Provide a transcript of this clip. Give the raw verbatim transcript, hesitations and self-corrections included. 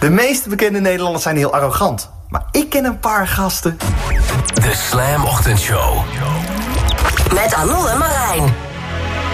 De meeste bekende Nederlanders zijn heel arrogant. Maar ik ken een paar gasten. De Slam Ochtendshow. Met Anouilh en Marijn.